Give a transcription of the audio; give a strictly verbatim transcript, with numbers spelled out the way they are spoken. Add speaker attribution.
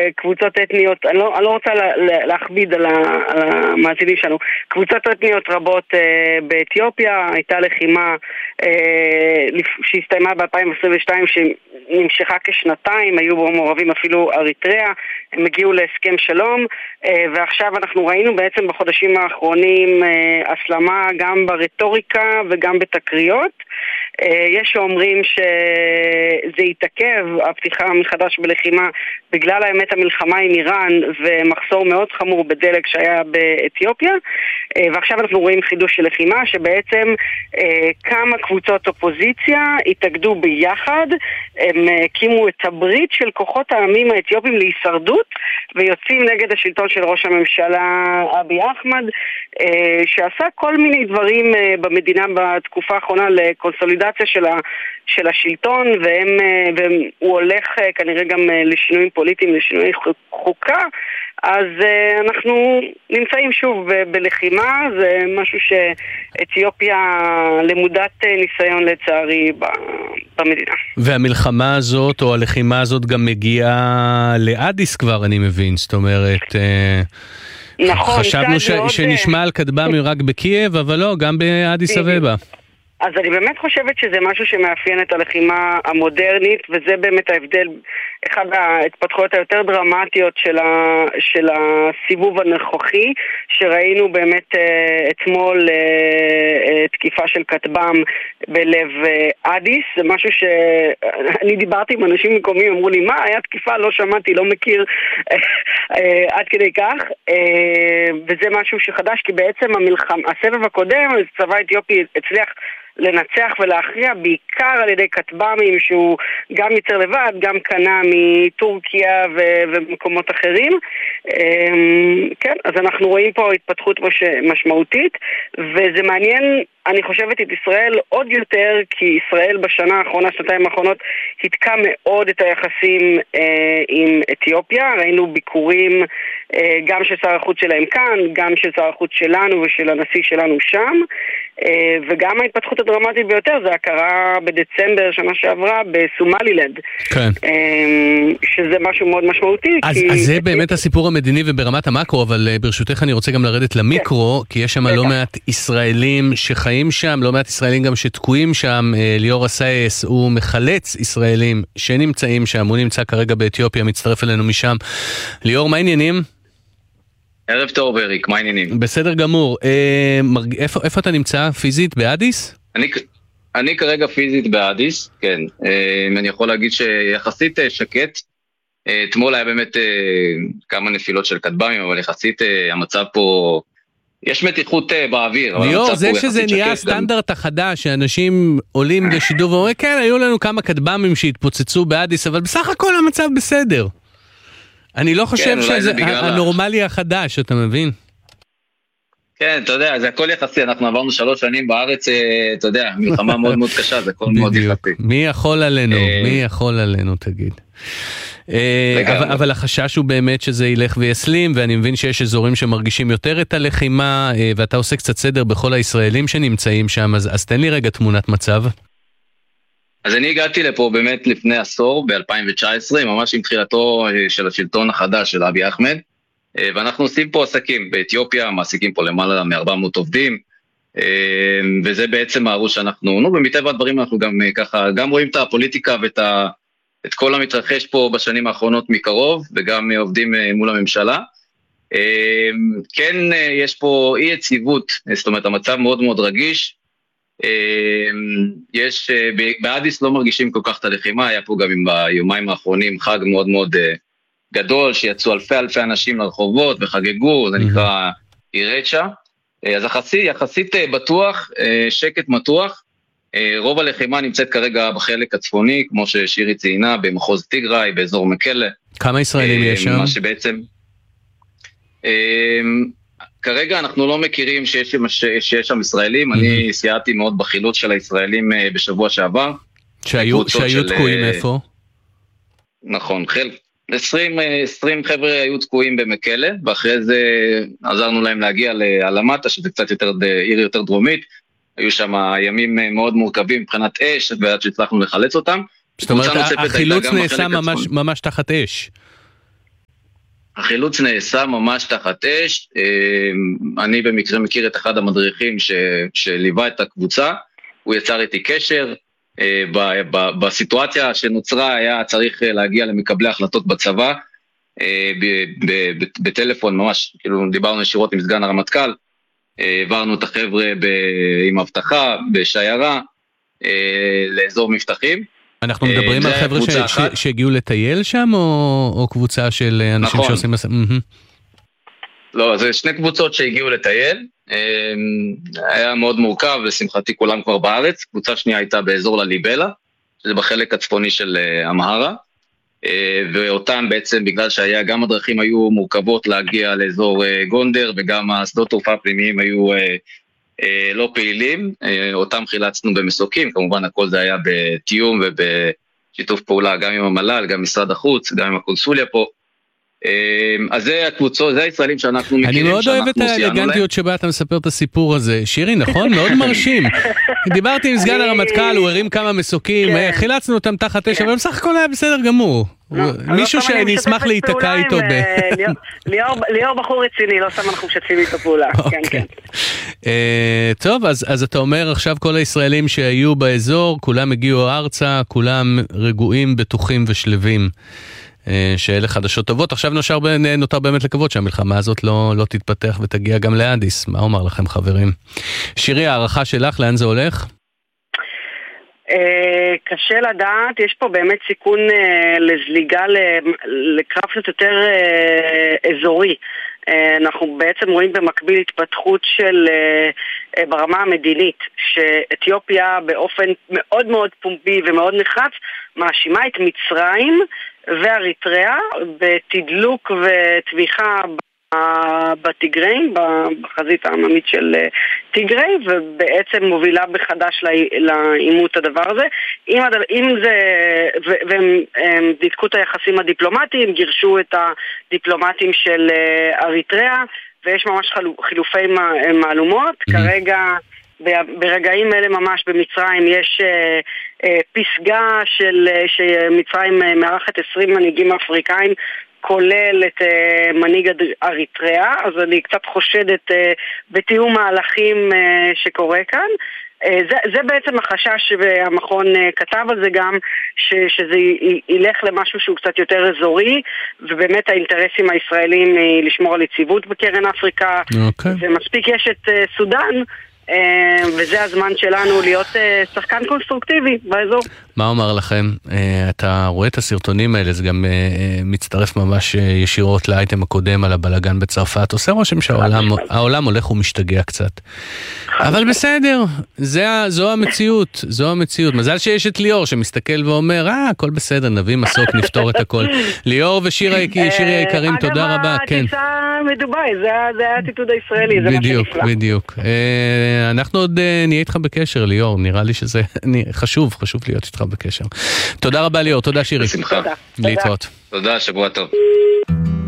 Speaker 1: קבוצות אתניות, אני לא, אני לא רוצה להכביד על, ה, על המאזינים שלנו, קבוצות אתניות רבות אה, באתיופיה, הייתה לחימה אה, שהסתיימה ב-אלפיים עשרים ושתיים שנמשכה כשנתיים, היו בו מעורבים אפילו אריתריאה, הם הגיעו להסכם שלום, אה, ועכשיו אנחנו ראינו בעצם בחודשים האחרונים אה, הסלמה גם ברטוריקה וגם בתקריות. יש שאומרים שזה יתעכב, הפתיחה מחדש בלחימה, בגלל האמת המלחמה עם איראן ומחסור מאוד חמור בדלק שהיה באתיופיה, ועכשיו אנחנו רואים חידוש של לחימה שבעצם כמה קבוצות אופוזיציה התאגדו ביחד, הם הקימו את הברית של כוחות העמים האתיופים להישרדות ויוצאים נגד השלטון של ראש הממשלה אבי אחמד, שעשה כל מיני דברים במדינה בתקופה האחרונה לקונסולידציה של, ה, של השלטון, והם, והוא הולך כנראה גם לשינויים פוליטיים, לשינויי חוקה, אז אנחנו נמצאים שוב ב- בלחימה, זה משהו שאתיופיה למודת ניסיון לצערי במדינה.
Speaker 2: והמלחמה הזאת או הלחימה הזאת גם מגיעה לאדיס כבר, אני מבין, זאת אומרת...
Speaker 1: נכון,
Speaker 2: חשבנו ש...
Speaker 1: מאוד...
Speaker 2: שנשמע על כטב"מים רק בקייב, אבל לא, גם באדיס אבבה.
Speaker 1: אז אני באמת חושבת שזה משהו שמאפיין את הלחימה המודרנית, וזה באמת ההבדל, אחד ההתפתחויות היותר דרמטיות של, ה, של הסיבוב הנוכחי, שראינו באמת אתמול תקיפה של כטב"ם בלב אדיס, זה משהו שאני דיברתי עם אנשים מקומיים, אמרו לי, מה, היה תקיפה? לא שמעתי, לא מכיר עד כדי כך, וזה משהו שחדש, כי בעצם המלחמה, הסבב הקודם, הצבא האתיופי הצליח לנצח ולהכריע בעיקר על ידי כטב"מים שהוא גם ייצר לבד, גם קנה מטורקיה ו- ומקומות אחרים. כן, אז אנחנו רואים פה התפתחות משמעותית, וזה מעניין, אני חושבת, את ישראל עוד יותר, כי ישראל בשנה האחרונה, שנתיים האחרונות, התקע מאוד את היחסים אה, עם אתיופיה. ראינו ביקורים אה, גם של שר החוץ שלהם כאן, גם של שר החוץ שלנו ושל הנשיא שלנו שם, אה, וגם ההתפתחות הדרמטית ביותר זה הכרה בדצמבר שנה שעברה בסומלילנד.
Speaker 2: כן.
Speaker 1: אה, שזה משהו מאוד משמעותי.
Speaker 2: אז,
Speaker 1: כי...
Speaker 2: אז זה באמת הסיפור המדיני וברמת המקרו, אבל ברשותך אני רוצה גם לרדת למיקרו, כן. כי יש שם לא מעט ישראלים שחיים שם, לא מעט ישראלים גם שתקועים שם. ליאור אסייס הוא מחלץ ישראלים שנמצאים שם, הוא נמצא כרגע באתיופיה, מצטרף אלינו משם. ליאור, מה העניינים?
Speaker 3: ערב טוב בריק, מה העניינים?
Speaker 2: בסדר גמור. איפה, איפה אתה נמצא? פיזית באדיס?
Speaker 3: אני, אני כרגע פיזית באדיס, כן. אני יכול להגיד שיחסית שקט. אתמול היה באמת כמה נפילות של כטב"מים, אבל יחסית המצב פה... יש מתיחות באוויר.
Speaker 2: ליאור, זה שזה נהיה הסטנדרט החדש, שאנשים עולים בשידור ואומרים, כן, היו לנו כמה כטב"מים שהתפוצצו באדיס, אבל בסך הכל המצב בסדר. אני לא חושב שזה הנורמלי החדש, אתה מבין?
Speaker 3: כן, אתה יודע, זה הכל יחסי, אנחנו עברנו שלוש שנים בארץ, אתה יודע, מלחמה מאוד מאוד קשה, זה הכל מאוד יחסי.
Speaker 2: מי יכול עלינו? מי יכול עלינו, תגיד. אבל, אבל החשש הוא באמת שזה ילך ויסלים, ואני מבין שיש אזורים שמרגישים יותר את הלחימה, ואתה עושה קצת סדר בכל הישראלים שנמצאים שם, אז, אז תן לי רגע תמונת מצב.
Speaker 3: אז אני הגעתי לפה באמת לפני עשור, ב-אלפיים תשע עשרה, ממש עם תחילתו של השלטון החדש של אבי אחמד, ואנחנו עושים פה עסקים באתיופיה, מעסיקים פה למעלה מ-ארבע מאות עובדים, וזה בעצם הערוץ שאנחנו, נו, במטבע הדברים אנחנו גם ככה, גם רואים את הפוליטיקה ואת ה... את כל המתרחש פה בשנים האחרונות מקרוב, וגם עובדים מול הממשלה. כן, יש פה אי יציבות, זאת אומרת, המצב מאוד מאוד רגיש. יש, באדיס לא מרגישים כל כך את הלחימה, היה פה גם ביומיים האחרונים חג מאוד מאוד גדול, שיצאו אלפי אלפי אנשים לרחובות וחגגו, זה נקרא אירצ'ה. אז יחסית, יחסית בטוח, שקט מתוח, רוב הלחימה נמצאת כרגע בחלק הצפוני, כמו ששירי ציינה, במחוז טיגריי, באזור מקלה.
Speaker 2: כמה ישראלים יש שם?
Speaker 3: מה שבעצם... כרגע אנחנו לא מכירים שיש, שיש שם ישראלים, אני סייעתי מאוד בחילוץ של הישראלים בשבוע שעבר.
Speaker 2: שהיו, שהיו תקועים איפה?
Speaker 3: נכון, חלק. עשרים, עשרים חבר'ה היו תקועים במקלה, ואחרי זה עזרנו להם להגיע לאלמטה, שזה קצת יותר, עיר יותר דרומית, היו שם ימים מאוד מורכבים מבחינת אש, ועד שהצלחנו לחלץ אותם.
Speaker 2: זאת אומרת, החילוץ נעשה ממש, ממש תחת אש.
Speaker 3: החילוץ נעשה ממש תחת אש, אני במקרה מכיר את אחד המדריכים ש, שליווה את הקבוצה, הוא יצר איתי קשר, ב, ב, בסיטואציה שנוצרה היה צריך להגיע למקבלי החלטות בצבא, ב, ב, ב, בטלפון ממש, כאילו דיברנו ישירות עם סגן הרמטכ"ל, העברנו את החבר'ה ב, עם הבטחה, בשיירה, לאזור מבטחים,
Speaker 2: אנחנו מדברים על חבר'ה שהגיעו לטייל שם, או קבוצה של אנשים שעושים...
Speaker 3: לא, זה שני קבוצות שהגיעו לטייל, היה מאוד מורכב, לשמחתי כולם כבר בארץ, קבוצה שנייה הייתה באזור לליבלה, שזה בחלק הצפוני של אמהרה, ואותם בעצם בגלל שהיה גם הדרכים היו מורכבות להגיע לאזור גונדר, וגם השדות תעופה הפנימיים היו... לא פעילים, אותם חילצנו במסוקים, כמובן הכל זה היה בתיאום ובשיתוף פעולה גם עם המל"ל, גם משרד החוץ, גם עם הקונסוליה פה. אז זה הקבוצות, זה הישראלים שאנחנו מכירים.
Speaker 2: אני מאוד אוהב את האלגנטיות שבה אתה מספר את הסיפור הזה. שירי, נכון? מאוד מרשים. דיברתי עם סגן הרמטכ"ל, הוא הרים כמה מסוקים, חילצנו אותם תחת אש, אבל בסך הכל היה בסדר גמור. מישהו שאני אשמח להיתקע איתו ב...
Speaker 1: ליאור בחור רציני, לא סתם אנחנו משתפים איתו פעולה.
Speaker 2: טוב, אז אתה אומר עכשיו כל הישראלים שהיו באזור, כולם הגיעו ארצה, כולם רגועים, בטוחים ושלווים. שאלה חדשות טובות. עכשיו נותר, נותר באמת לקוות שהמלחמה הזאת לא, לא תתפתח ותגיע גם לאדיס. מה אומר לכם חברים? שירי, הערכה שלך, לאן זה הולך?
Speaker 1: קשה לדעת, יש פה באמת סיכון לזליגה לקרב קצת יותר אזורי. אנחנו בעצם רואים במקביל התפתחות של ברמה המדינית, שאתיופיה באופן מאוד מאוד פומבי ומאוד נחרץ מאשימה את מצרים ואריתריאה בתדלוק ותמיכה בטיגריי, בחזית העממית של טיגריי, ובעצם מובילה בחדש לאימות הדבר הזה. אם, הדבר, אם זה, והם דיתקו את היחסים הדיפלומטיים, גירשו את הדיפלומטים של אריתריאה, ויש ממש חילופי מהלומות. Mm-hmm. כרגע, ברגעים אלה ממש במצרים יש פסגה של שמצרים מארחת עשרים מנהיגים אפריקאים, כולל את uh, מנהיג אריתריאה, אז אני קצת חושדת uh, בתיאום מהלכים uh, שקורה כאן. Uh, זה, זה בעצם החשש והמכון uh, כתב על זה גם, ש, שזה י, ילך למשהו שהוא קצת יותר אזורי, ובאמת האינטרסים הישראלים uh, לשמור על יציבות בקרן אפריקה, okay. ומספיק יש את uh, סודן, וזה הזמן שלנו להיות שחקן קונסטרוקטיבי באזור.
Speaker 2: מה אומר לכם? אתה רואה את הסרטונים האלה, זה גם מצטרף ממש ישירות לאייטם הקודם על הבלגן בצרפת, עושה רושם שהעולם הולך ומשתגע קצת. אבל בסדר, זו המציאות, זו המציאות. מזל שיש את ליאור שמסתכל ואומר, אה, הכל בסדר, נביא מסוק, נפתור את הכל. ליאור ושירי היקרים, תודה רבה.
Speaker 1: אגב, הטיסה מדובאי, זה העתיתוד הישראלי, זה מה שנפלא.
Speaker 2: בדיוק, בדיוק. אנחנו עוד נהיה איתך בקשר, ליאור, נראה לי שזה חשוב, חשוב להיות איתך בקשר. תודה רבה ליאור, תודה שירי.
Speaker 3: בשמחה.
Speaker 2: להתראות.
Speaker 3: תודה, שבוע טוב.